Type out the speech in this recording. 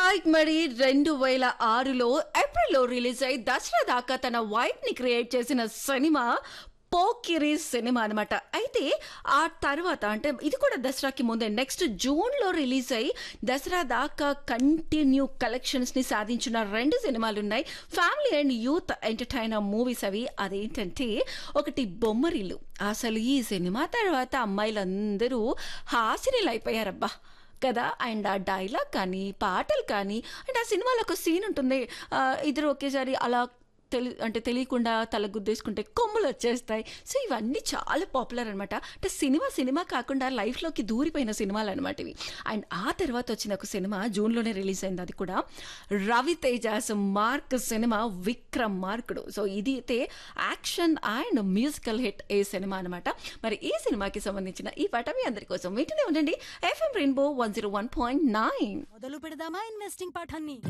Right మరి 2006లో ఏప్రిల్లో release అయి దసరా దాకా తన వైబ్ ని క్రియేట్ చేసిన సినిమా పోకిరి సినిమా అనమాట. అయితే ఆ తర్వాత అంటే ఇది కూడా దసరాకి ముందే నెక్స్ట్ జూన్లో రిలీజ్ అయ్యి దసరా దాకా కంటిన్యూ కలెక్షన్స్ ని సాధించిన 2 సినిమాలు ఉన్నాయి. Family and youth entertainer movies అవి. అదేంటంటే ఒకటి బొమ్మరిల్లు. అసలు ఈ సినిమా తర్వాత అమ్మాయిలందరూ హాసినీలు అయిపోయారబ్బా కదా. అండ్ ఆ డైలాగ్ కానీ పాటలు కానీ అండ్ ఆ సినిమాలో ఒక సీన్ ఉంటుంది, ఇద్దరు ఒకేసారి అలా తెలియకుండా తల గుద్దేసుకుంటే కొమ్ములు వచ్చేస్తాయి. సో ఇవన్నీ చాలా పాపులర్ అనమాట. అంటే సినిమా కాకుండా లైఫ్లోకి దూరిపోయిన సినిమాలు అనమాట ఇవి. అండ్ ఆ తర్వాత వచ్చిన ఒక సినిమా జూన్లోనే రిలీజ్ అయింది, అది కూడా రవితేజాస్ మార్క్ సినిమా విక్రమార్కుడు. సో ఇది అయితే action and musical hit A cinema అనమాట. మరి ఈ సినిమాకి సంబంధించిన ఈ పాట మీ అందరి కోసం వింటూనే ఉండండి FM రెయిన్బో 101.9. మొదలు పెడదామా ఇన్వెస్టింగ్ పాఠాన్ని.